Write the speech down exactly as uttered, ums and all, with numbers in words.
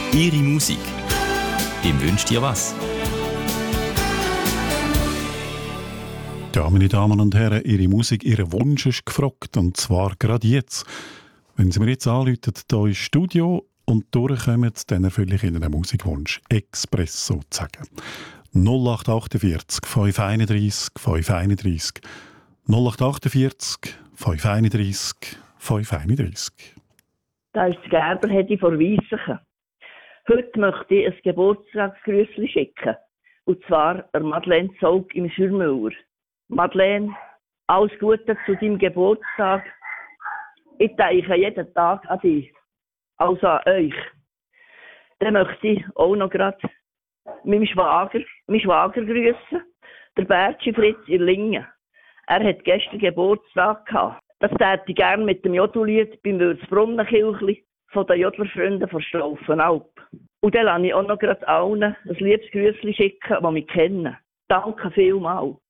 Ihre Musik. Wem wünscht ihr was? Ja, meine Damen und Herren, Ihre Musik, Ihr Wunsch ist gefragt. Und zwar gerade jetzt. Wenn Sie mir jetzt anrufen, hier ins Studio und durchkommen, dann erfülle ich Ihnen einen Musikwunsch. Express sozusagen. null acht achtundvierzig, fünf einunddreißig, fünf einunddreißig. null acht achtundvierzig, fünf einunddreißig, fünf einunddreißig. Da ist Gerber Hedi von Weissachen. Heute möchte ich ein Geburtstagsgrüßchen schicken. Und zwar an Madeleine Zaug im Schürmüller. Madeleine, alles Gute zu deinem Geburtstag. Ich denke jeden Tag an dich. Also an euch. Dann möchte ich auch noch gerade meinen Schwager, meinen Schwager grüßen. Der Bertschi Fritz in Lingen. Er hat gestern Geburtstag gehabt. Das täte ich gerne mit dem Jodellied beim Würzbrunnenkirchli von den Jodlerfreunden von Straufenalp. Und dann lasse ich auch noch gerade allen ein liebes Grüßchen schicken, die mich kennen. Danke vielmals.